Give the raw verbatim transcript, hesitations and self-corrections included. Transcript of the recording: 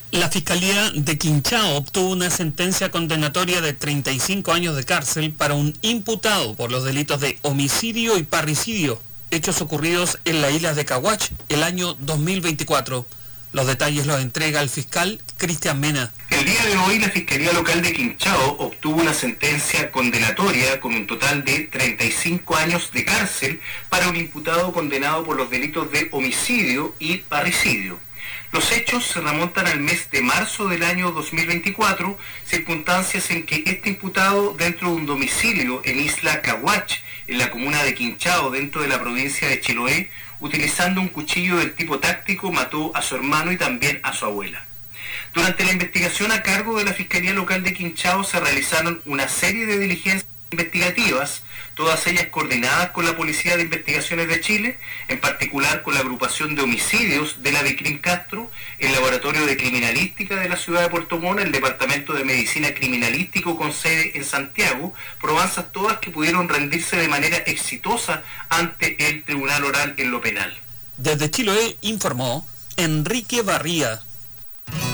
La Fiscalía de Quinchao obtuvo una sentencia condenatoria de treinta y cinco años de cárcel para un imputado por los delitos de homicidio y parricidio, hechos ocurridos en las islas de Caguach el año dos mil veinticuatro. Los detalles los entrega el fiscal Cristian Mena. El día de hoy la Fiscalía Local de Quinchao obtuvo una sentencia condenatoria con un total de treinta y cinco años de cárcel para un imputado condenado por los delitos de homicidio y parricidio. Los hechos se remontan al mes de marzo del año dos mil veinticuatro, circunstancias en que este imputado, dentro de un domicilio en Isla Caguach, en la comuna de Quinchao, dentro de la provincia de Chiloé, utilizando un cuchillo del tipo táctico, mató a su hermano y también a su abuela. Durante la investigación a cargo de la Fiscalía Local de Quinchao se realizaron una serie de diligencias investigativas, todas ellas coordinadas con la Policía de Investigaciones de Chile, en particular con la agrupación de homicidios de la Vicrim Castro, el Laboratorio de Criminalística de la ciudad de Puerto Montt, el Departamento de Medicina Criminalístico con sede en Santiago, probanzas todas que pudieron rendirse de manera exitosa ante el Tribunal Oral en lo penal. Desde Chiloé informó Enrique Barría.